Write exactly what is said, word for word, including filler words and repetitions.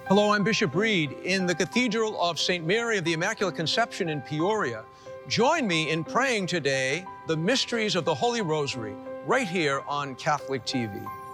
Hello, I'm Bishop Reed in the Cathedral of Saint Mary of the Immaculate Conception in Peoria. Join me in praying today the mysteries of the Holy Rosary right here on Catholic T V.